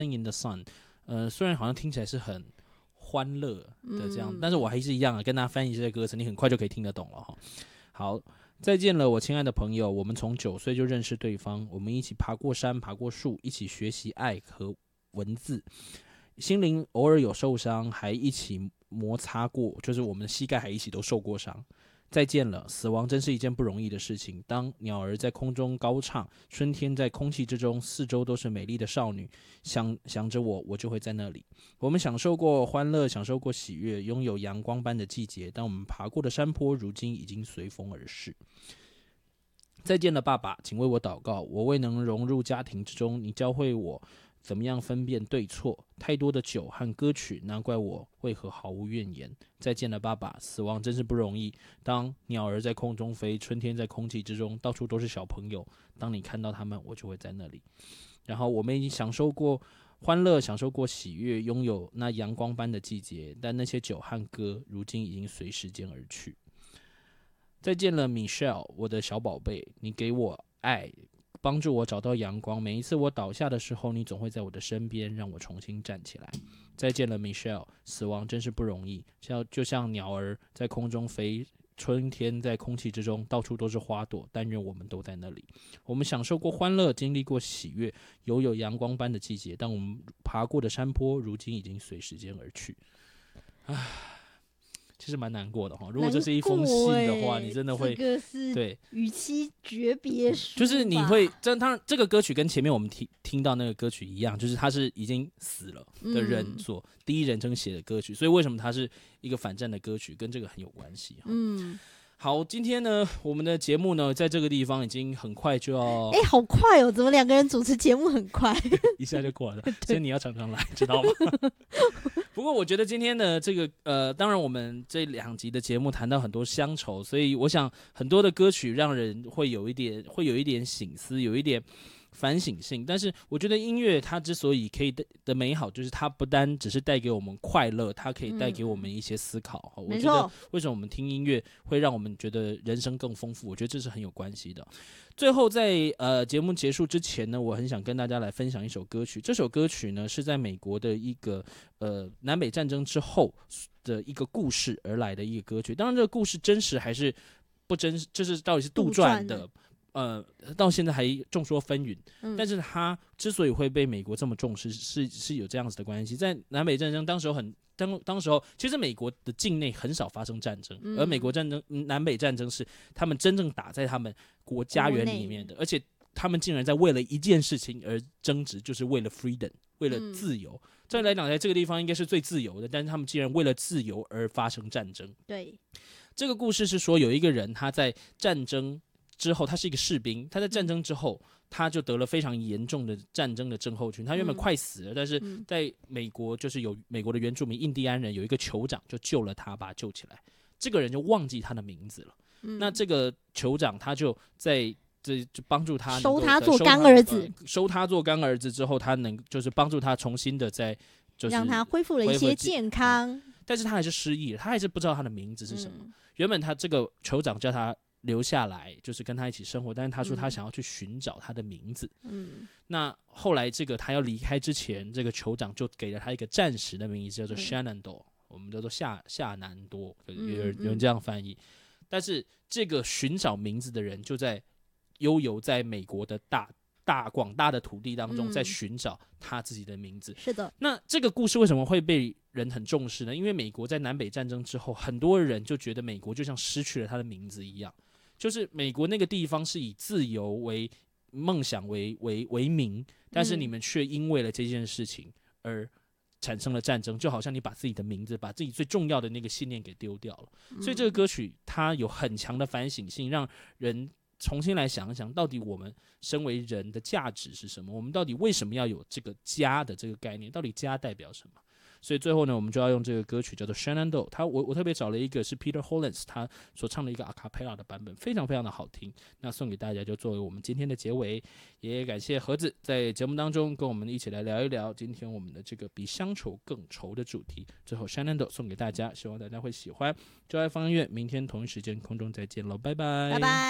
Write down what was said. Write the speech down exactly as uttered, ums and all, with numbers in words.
in the sun， 呃，虽然好像听起来是很欢乐的这样， 嗯、 但是我还是一样啊，跟大家翻译这些歌词，你很快就可以听得懂了哈。好，再见了，我亲爱的朋友，我们从九岁就认识对方，我们一起爬过山，爬过树，一起学习爱和文字，心灵偶尔有受伤，还一起摩擦过，就是我们的膝盖还一起都受过伤。再见了，死亡真是一件不容易的事情。当鸟儿在空中高唱，春天在空气之中，四周都是美丽的少女，想想着我，我就会在那里。我们享受过欢乐，享受过喜悦，拥有阳光般的季节。当我们爬过的山坡，如今已经随风而逝。再见了，爸爸，请为我祷告。我未能融入家庭之中，你教会我怎么样分辨对错？太多的酒和歌曲，难怪我为何毫无怨言。再见了，爸爸，死亡真是不容易。当鸟儿在空中飞，春天在空气之中，到处都是小朋友。当你看到他们，我就会在那里。然后我们已经享受过欢乐，享受过喜悦，拥有那阳光般的季节，但那些酒和歌，如今已经随时间而去。再见了 Michelle， 我的小宝贝，你给我爱，帮助我找到阳光。每一次我倒下的时候，你总会在我的身边，让我重新站起来。再见了 Michelle， 死亡真是不容易，像就像鸟儿在空中飞，春天在空气之中，到处都是花朵，但愿我们都在那里。我们享受过欢乐，经历过喜悦，拥有阳光般的季节，但我们爬过的山坡，如今已经随时间而去。唉，其实蛮难过的哈。如果这是一封信的话， 欸、 你真的会， 这个是对与妻诀别书， 就是你会，这当然这个歌曲跟前面我们听听到那个歌曲一样，就是他是已经死了的人所、嗯、第一人称写的歌曲，所以为什么它是一个反战的歌曲，跟这个很有关系。嗯。好，今天呢，我们的节目呢，在这个地方已经很快就要， 哎、欸，好快哦！怎么两个人主持节目很快， 一下就过了？所以你要常常来，知道吗？不过我觉得今天的这个，呃，当然我们这两集的节目谈到很多乡愁，所以我想很多的歌曲让人会有一点，会有一点省思，有一点反省性。但是我觉得音乐它之所以可以的美好，就是它不单只是带给我们快乐，它可以带给我们一些思考。嗯、我觉得为什么我们听音乐会让我们觉得人生更丰富？我觉得这是很有关系的。最后在呃节目结束之前呢，我很想跟大家来分享一首歌曲。这首歌曲呢是在美国的一个呃南北战争之后的一个故事而来的一个歌曲。当然这个故事真实还是不真实，就是到底是杜撰的。呃，到现在还众说纷纭、嗯，但是他之所以会被美国这么重视，是是有这样子的关系。在南北战争当时候很当当时候，其实美国的境内很少发生战争，嗯、而美国战争、南北战争是他们真正打在他们国家园里面的，而且他们竟然在为了一件事情而争执，就是为了 freedom， 为了自由。嗯、这来讲，在这个地方应该是最自由的，但是他们竟然为了自由而发生战争。 对， 这个故事是说有一个人他在战争之后，他是一个士兵，他在战争之后，他就得了非常严重的战争的症候群，他原本快死了，嗯、但是在美国就是有美国的原住民印第安人有一个酋长就救了他，把他救起来，这个人就忘记他的名字了。嗯、那这个酋长他就在这就帮助他收他做干儿子， 呃、收他做干儿子之后，他能就是帮助他重新的在就是让他恢复了一些健康、 嗯，但是他还是失忆了，他还是不知道他的名字是什么。嗯、原本他这个酋长叫他留下来，就是跟他一起生活，但是他说他想要去寻找他的名字。嗯，那后来这个他要离开之前，这个酋长就给了他一个暂时的名字，叫做 Shenandoah，嗯、我们叫做夏夏南多，有人有人这样翻译。但是这个寻找名字的人就在悠游在美国的大大广大的土地当中，在寻找他自己的名字。 是的。 那这个故事为什么会被人很重视呢？因为美国在南北战争之后，很多人就觉得美国就像失去了他的名字一样。就是美国那个地方是以自由为梦想为为为名，但是你们却因为了这件事情而产生了战争，就好像你把自己的名字，把自己最重要的那个信念给丢掉了。所以这个歌曲它有很强的反省性，让人重新来想一想，到底我们身为人的价值是什么？我们到底为什么要有这个家的这个概念？到底家代表什么？所以最后呢，我们就要用这个歌曲叫做 Shenandoah， 他我我特别找了一个是 Peter Hollins 他所唱的一个 a cappella 的版本，非常非常的好听。那送给大家，就作为我们今天的结尾。也感谢盒子在节目当中跟我们一起来聊一聊今天我们的这个比乡愁更愁的主题。最后 Shenandoah 送给大家，希望大家会喜欢。就爱放音乐，明天同一时间空中再见喽，拜拜， 拜拜。